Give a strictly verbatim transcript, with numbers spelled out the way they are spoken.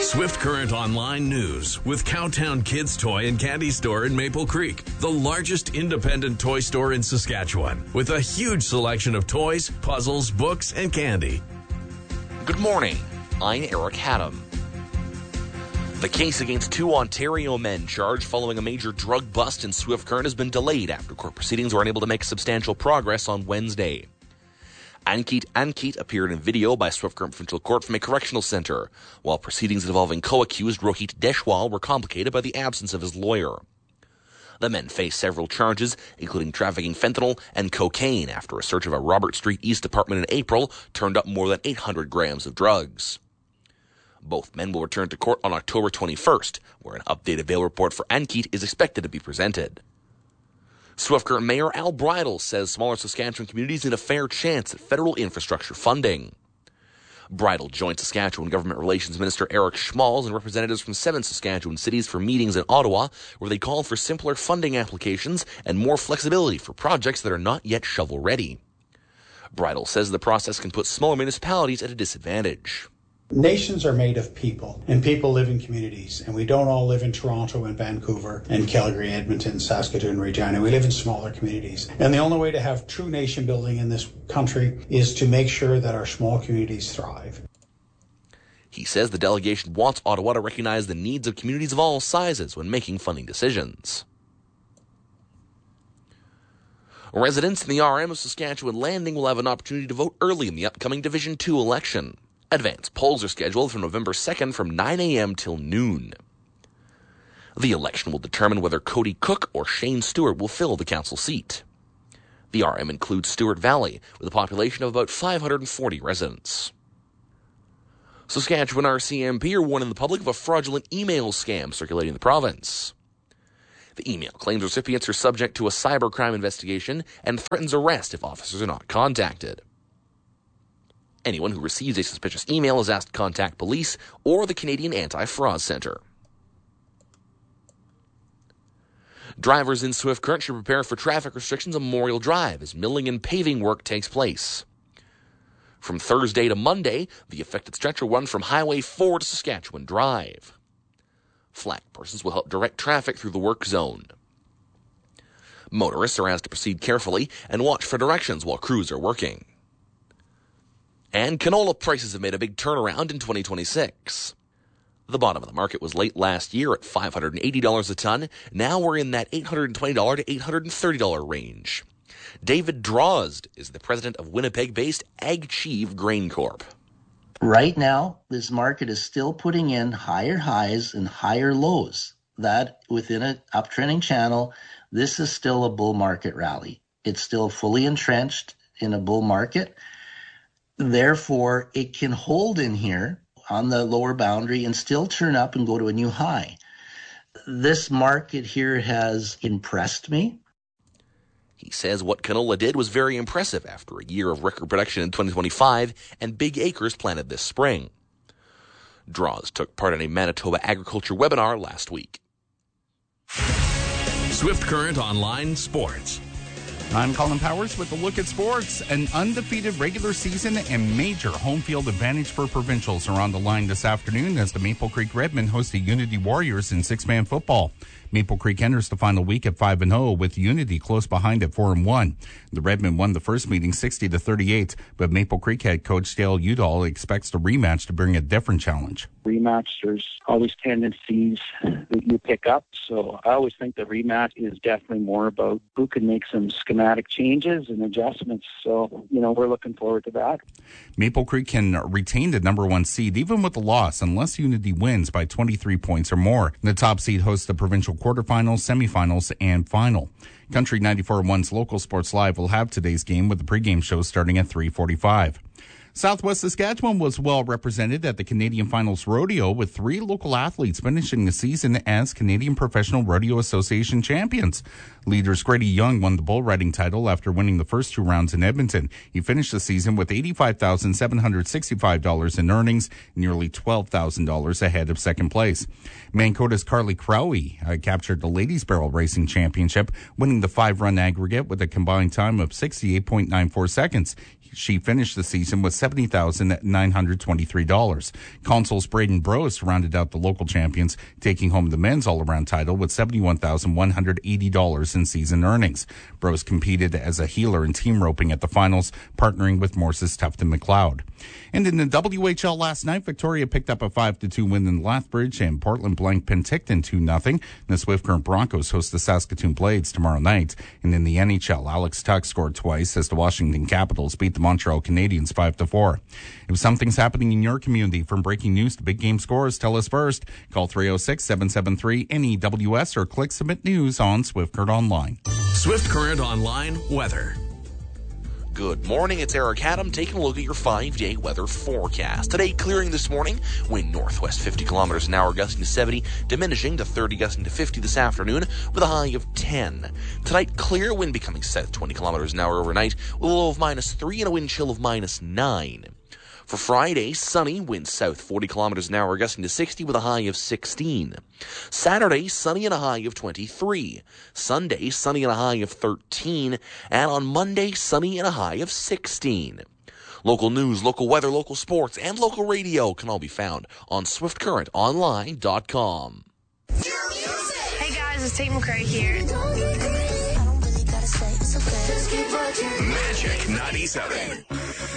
Swift Current Online News with Cowtown Kids Toy and Candy Store in Maple Creek, the largest independent toy store in Saskatchewan, with a huge selection of toys, puzzles, books, and candy. Good morning. I'm Eric Haddam. The case against two Ontario men charged following a major drug bust in Swift Current has been delayed after court proceedings were unable to make substantial progress on Wednesday. Ankit Ankit appeared in video by Swift Current Provincial Court from a correctional centre, while proceedings involving co-accused Rohit Deshwal were complicated by the absence of his lawyer. The men face several charges, including trafficking fentanyl and cocaine, after a search of a Robert Street East apartment in April turned up more than eight hundred grams of drugs. Both men will return to court on October twenty-first, where an updated bail report for Ankit is expected to be presented. Swift Current Mayor Al Bridle says smaller Saskatchewan communities need a fair chance at federal infrastructure funding. Bridle joined Saskatchewan Government Relations Minister Eric Schmalz and representatives from seven Saskatchewan cities for meetings in Ottawa, where they called for simpler funding applications and more flexibility for projects that are not yet shovel-ready. Bridle says the process can put smaller municipalities at a disadvantage. Nations are made of people, and people live in communities, and we don't all live in Toronto and Vancouver and Calgary, Edmonton, Saskatoon, Regina. We live in smaller communities. And the only way to have true nation building in this country is to make sure that our small communities thrive. He says the delegation wants Ottawa to recognize the needs of communities of all sizes when making funding decisions. Residents in the R M of Saskatchewan Landing will have an opportunity to vote early in the upcoming Division two election. Advanced polls are scheduled for November second from nine a.m. till noon. The election will determine whether Cody Cook or Shane Stewart will fill the council seat. The R M includes Stewart Valley, with a population of about five hundred forty residents. Saskatchewan R C M P are warning the public of a fraudulent email scam circulating in the province. The email claims recipients are subject to a cybercrime investigation and threatens arrest if officers are not contacted. Anyone who receives a suspicious email is asked to contact police or the Canadian Anti-Fraud Centre. Drivers in Swift Current should prepare for traffic restrictions on Memorial Drive as milling and paving work takes place. From Thursday to Monday, the affected stretch will run from Highway four to Saskatchewan Drive. Flag persons will help direct traffic through the work zone. Motorists are asked to proceed carefully and watch for directions while crews are working. And canola prices have made a big turnaround in twenty twenty-six. The bottom of the market was late last year at five hundred eighty dollars a ton. Now we're in that eight hundred twenty dollars to eight hundred thirty dollars range. David Drozd is the president of Winnipeg-based AgChieve Grain Corp. Right now, this market is still putting in higher highs and higher lows. That within an uptrending channel, this is still a bull market rally. It's still fully entrenched in a bull market. Therefore, it can hold in here on the lower boundary and still turn up and go to a new high. This market here has impressed me. He says what canola did was very impressive after a year of record production in twenty twenty-five and big acres planted this spring. Draws took part in a Manitoba agriculture webinar last week. Swift Current Online Sports. I'm Colin Powers with a look at sports. An undefeated regular season and major home field advantage for provincials are on the line this afternoon as the Maple Creek Redmen host the Unity Warriors in six-man football. Maple Creek enters the final week at five and oh, with Unity close behind at four and one. The Redmen won the first meeting sixty to thirty-eight, but Maple Creek head coach Dale Udall expects the rematch to bring a different challenge. Rematch, there's always tendencies that you pick up, so I always think the rematch is definitely more about who can make some schematic changes and adjustments. So, you know, we're looking forward to that. Maple Creek can retain the number one seed even with a loss unless Unity wins by twenty-three points or more. The top seed hosts the provincial quarterfinals, semifinals, and final. Country ninety-four point one's Local Sports Live will have today's game with the pregame show starting at three forty-five. Southwest Saskatchewan was well represented at the Canadian Finals Rodeo, with three local athletes finishing the season as Canadian Professional Rodeo Association champions. Leaders Grady Young won the bull riding title after winning the first two rounds in Edmonton. He finished the season with eighty-five thousand seven hundred sixty-five dollars in earnings, nearly twelve thousand dollars ahead of second place. Mancota's Carly Crowley uh, captured the Ladies Barrel Racing Championship, winning the five-run aggregate with a combined time of sixty-eight point nine four seconds. She finished the season with seventy thousand nine hundred twenty-three dollars. Consols Braden Brose rounded out the local champions, taking home the men's all-around title with seventy-one thousand one hundred eighty dollars in season earnings. Brose competed as a healer in team roping at the finals, partnering with Morse's Tufton McLeod. And in the W H L last night, Victoria picked up a five to two win in Lethbridge, and Portland blanked Penticton two nothing. The Swift Current Broncos host the Saskatoon Blades tomorrow night. And in the N H L, Alex Tuck scored twice as the Washington Capitals beat the Montreal Canadiens five to four. If something's happening in your community, from breaking news to big game scores, tell us first. Call three oh six, seven seven three, N E W S or click Submit News on Swift Current Online. Swift Current Online weather. Good morning, it's Eric Adam taking a look at your five-day weather forecast. Today, clearing this morning, wind northwest fifty kilometers an hour, gusting to seventy, diminishing to thirty, gusting to fifty this afternoon, with a high of ten. Tonight, clear, wind becoming south twenty kilometers an hour overnight, with a low of minus three and a wind chill of minus nine. For Friday, sunny, wind south forty kilometers an hour, gusting to sixty with a high of sixteen. Saturday, sunny and a high of twenty-three. Sunday, sunny and a high of thirteen. And on Monday, sunny and a high of sixteen. Local news, local weather, local sports, and local radio can all be found on swift current online dot com. Hey guys, it's Tate McRae here. Magic ninety-seven.